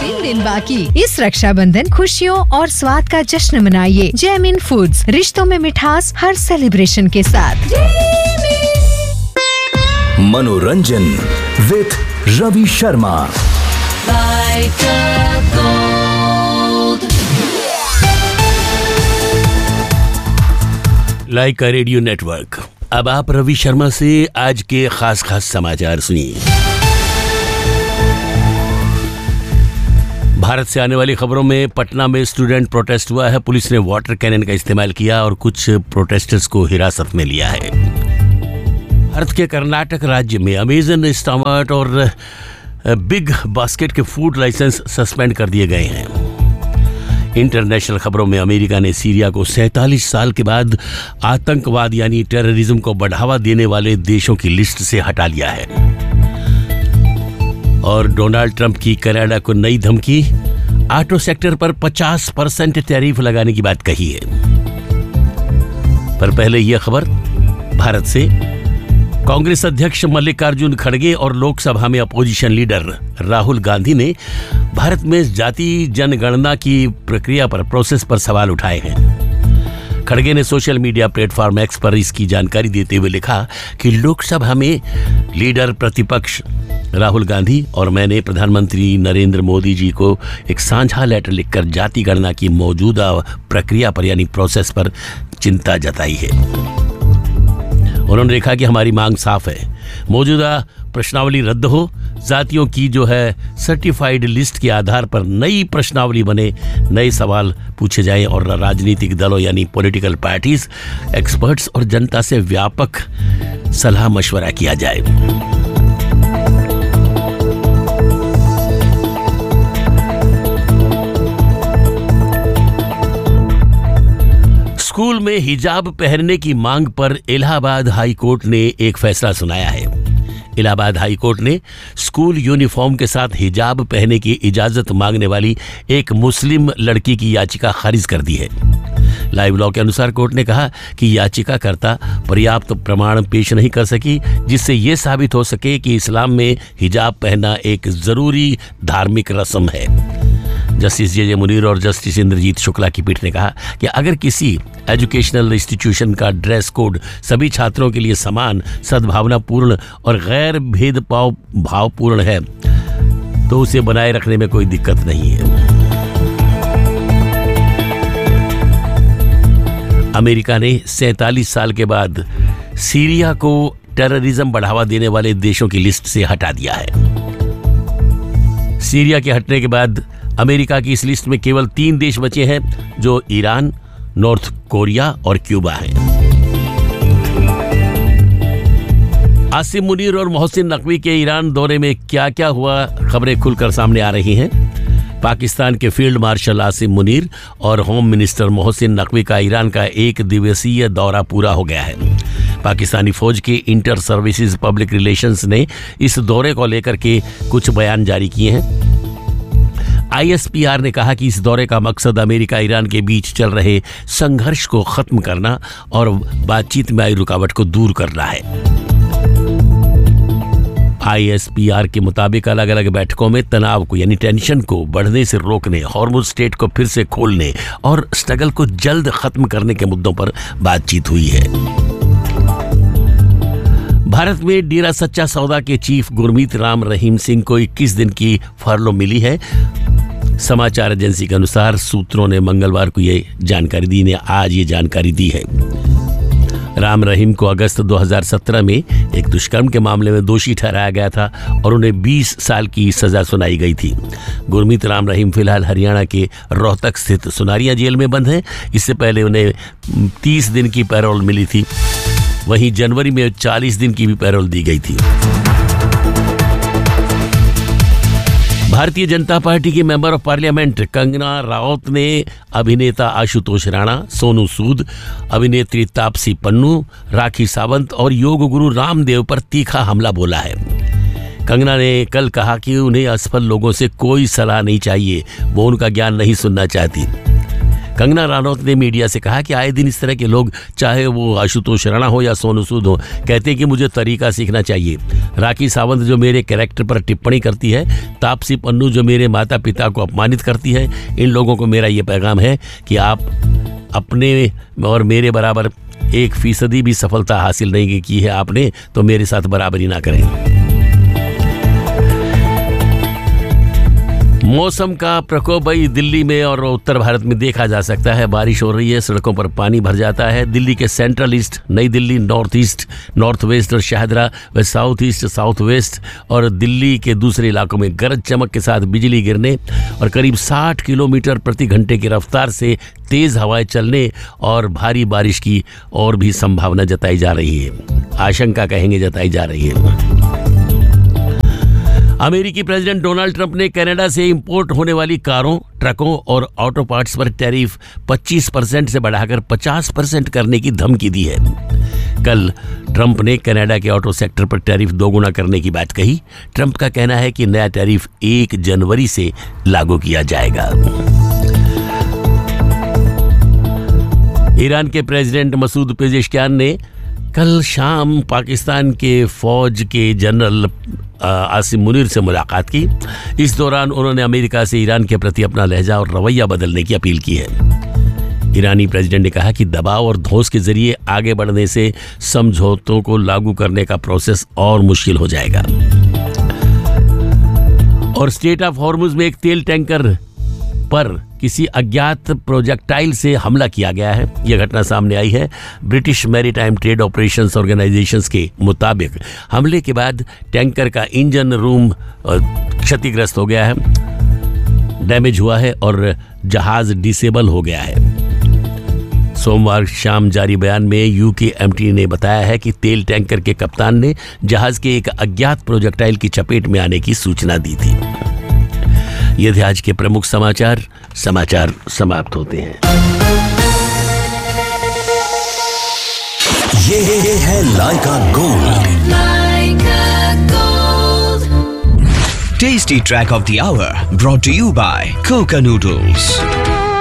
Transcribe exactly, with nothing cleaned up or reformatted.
तीन दिन बाकी। इस रक्षाबंधन खुशियों और स्वाद का जश्न मनाइए जैमिन फूड्स, रिश्तों में मिठास हर सेलिब्रेशन के साथ। मनोरंजन विद रवि शर्मा। लाइक का रेडियो नेटवर्क। अब आप रवि शर्मा से आज के खास खास समाचार सुनिए। भारत से आने वाली खबरों में पटना में स्टूडेंट प्रोटेस्ट हुआ है। पुलिस ने वाटर कैनन का इस्तेमाल किया और कुछ प्रोटेस्टर्स को हिरासत में लिया है। भारत के कर्नाटक राज्य में अमेजन, इंस्टामार्ट और बिग बास्केट के फूड लाइसेंस सस्पेंड कर दिए गए हैं। इंटरनेशनल खबरों में अमेरिका ने सीरिया को सैंतालीस साल के बाद आतंकवाद यानी टेररिज्म को बढ़ावा देने वाले देशों की लिस्ट से हटा लिया है। और डोनाल्ड ट्रंप की कनाडा को नई धमकी, ऑटो सेक्टर पर पचास परसेंट टैरिफ लगाने की बात कही है। पर पहले यह खबर भारत से। कांग्रेस अध्यक्ष मल्लिकार्जुन खड़गे और लोकसभा में अपोजिशन लीडर राहुल गांधी ने भारत में जाति जनगणना की प्रक्रिया पर प्रोसेस पर सवाल उठाए हैं। खड़गे ने सोशल मीडिया प्लेटफॉर्म एक्स पर इसकी जानकारी देते हुए लिखा कि लोकसभा में लीडर प्रतिपक्ष राहुल गांधी और मैंने प्रधानमंत्री नरेंद्र मोदी जी को एक साझा लेटर लिखकर जाति गणना की मौजूदा प्रक्रिया पर यानी प्रोसेस पर चिंता जताई है। उन्होंने लिखा कि हमारी मांग साफ है, मौजूदा प्रश्नावली रद्द हो, जातियों की जो है सर्टिफाइड लिस्ट के आधार पर नई प्रश्नावली बने, नए सवाल पूछे जाएं और राजनीतिक दलों यानी पॉलिटिकल पार्टीज, एक्सपर्ट्स और जनता से व्यापक सलाह मशवरा किया जाए। स्कूल में हिजाब पहनने की मांग पर इलाहाबाद हाई कोर्ट ने एक फैसला सुनाया है। इलाहाबाद हाई कोर्ट ने स्कूल यूनिफॉर्म के साथ हिजाब पहनने की इजाजत मांगने वाली एक मुस्लिम लड़की की याचिका खारिज कर दी है। लाइव लॉ के अनुसार कोर्ट ने कहा कि याचिकाकर्ता पर्याप्त प्रमाण पेश नहीं कर सकी जिससे यह साबित हो सके कि इस्लाम में हिजाब पहनना एक जरूरी धार्मिक रस्म है। जस्टिस जे जे मुनीर और जस्टिस इंद्रजीत शुक्ला की पीठ ने कहा कि अगर किसी एजुकेशनल इंस्टीट्यूशन का ड्रेस कोड सभी छात्रों के लिए समान, सद्भावनापूर्ण और गैर भेदभाव भावपूर्ण है तो उसे बनाए रखने में कोई दिक्कत नहीं है। अमेरिका ने सैंतालीस साल के बाद सीरिया को टेररिज्म बढ़ावा देने वाले देशों की लिस्ट से हटा दिया है। सीरिया के हटने के बाद अमेरिका की इस लिस्ट में केवल तीन देश बचे हैं जो ईरान, नॉर्थ कोरिया और क्यूबा हैं। आसिम मुनीर और मोहसिन नकवी के ईरान दौरे में क्या क्या हुआ, खबरें खुलकर सामने आ रही हैं। पाकिस्तान के फील्ड मार्शल आसिम मुनीर और होम मिनिस्टर मोहसिन नकवी का ईरान का एक दिवसीय दौरा पूरा हो गया है। पाकिस्तानी फौज के इंटर सर्विसेज पब्लिक रिलेशंस ने इस दौरे को लेकर के कुछ बयान जारी किए हैं। आई एस पी आर ने कहा कि इस दौरे का मकसद अमेरिका ईरान के बीच चल रहे संघर्ष को खत्म करना और बातचीत में आई रुकावट को दूर करना है। आई एस पी आर के मुताबिक अलग अलग बैठकों में तनाव को यानी टेंशन को बढ़ने से रोकने, हॉर्मुज स्ट्रेट को फिर से खोलने और स्ट्रगल को जल्द खत्म करने के मुद्दों पर बातचीत हुई है। भारत में डेरा सच्चा सौदा के चीफ गुरमीत राम रहीम सिंह को इक्कीस दिन की फरलो मिली है। समाचार एजेंसी के अनुसार सूत्रों ने मंगलवार को ये जानकारी दी ने आज ये जानकारी दी है। राम रहीम को अगस्त दो हज़ार सत्रह में एक दुष्कर्म के मामले में दोषी ठहराया गया था और उन्हें बीस साल की सजा सुनाई गई थी। गुरमीत राम रहीम फिलहाल हरियाणा के रोहतक स्थित सुनारिया जेल में बंद हैं। इससे पहले उन्हें तीस दिन की पैरोल मिली थी। वहीं जनवरी में चालीस दिन की भी पैरोल दी गई थी। भारतीय जनता पार्टी की member of parliament Kangana Raut ने अभिनेता आशुतोष राणा, सोनू सूद, अभिनेत्री तापसी पन्नू, राखी सावंत और योग गुरु रामदेव पर तीखा हमला बोला है। कंगना ने कल कहा कि उन्हें असफल लोगों से कोई सलाह नहीं चाहिए, वो उनका ज्ञान नहीं सुनना चाहती। कंगना रनौत ने मीडिया से कहा कि आए दिन इस तरह के लोग, चाहे वो आशुतोष राणा हो या सोनू सूद हो, कहते हैं कि मुझे तरीका सीखना चाहिए। राखी सावंत जो मेरे कैरेक्टर पर टिप्पणी करती है, तापसी पन्नू जो मेरे माता पिता को अपमानित करती है, इन लोगों को मेरा ये पैगाम है कि आप अपने और मेरे बराबर एक फीसदी भी सफलता हासिल नहीं की है आपने, तो मेरे साथ बराबरी ना करें। मौसम का प्रकोप भाई दिल्ली में और उत्तर भारत में देखा जा सकता है। बारिश हो रही है, सड़कों पर पानी भर जाता है। दिल्ली के सेंट्रल ईस्ट, नई Delhi, north east, north west और शाहदरा व साउथ ईस्ट, साउथ वेस्ट और दिल्ली के दूसरे इलाकों में गरज चमक के साथ बिजली गिरने और करीब साठ किलोमीटर प्रति घंटे की रफ्तार से तेज हवाएं चलने और भारी बारिश की और भी संभावना जताई जा रही है, आशंका कहेंगे जताई जा रही है। अमेरिकी प्रेसिडेंट डोनाल्ड ट्रंप ने कनाडा से इंपोर्ट होने वाली कारों, ट्रकों और ऑटो पार्ट्स पर टैरिफ पच्चीस परसेंट से बढ़ाकर पचास परसेंट करने की धमकी दी है। कल ट्रंप ने कनाडा के ऑटो सेक्टर पर टैरिफ दोगुना करने की बात कही। ट्रंप का कहना है कि नया टैरिफ एक जनवरी से लागू किया जाएगा। ईरान के प्रेसिडेंट मसूद पेजेश्कियान ने कल शाम पाकिस्तान के फौज के जनरल आसिम मुनीर से मुलाकात की। इस दौरान उन्होंने अमेरिका से ईरान के प्रति अपना लहजा और रवैया बदलने की अपील की है। ईरानी प्रेसिडेंट ने कहा कि दबाव और धौंस के जरिए आगे बढ़ने से समझौतों को लागू करने का प्रोसेस और मुश्किल हो जाएगा। और स्टेट ऑफ हॉर्मुज में एक तेल टैंकर पर किसी अज्ञात प्रोजेक्टाइल से हमला किया गया है। यह घटना सामने आई है। British maritime trade operations organisations के मुताबिक हमले के बाद टैंकर का इंजन रूम क्षतिग्रस्त हो गया है, डैमेज हुआ है और जहाज डिसेबल हो गया है। सोमवार शाम जारी बयान में यूकेएमटी ने बताया है कि तेल टैंकर के कप्तान ने जहाज के एक अज्ञात प्रोजेक्टाइल की चपेट में आने की सूचना दी थी। ये थे आज के प्रमुख समाचार। समाचार समाप्त होते हैं। ये है लाइका gold. Lyca gold. Tasty track of the hour brought to you by Coca Noodles.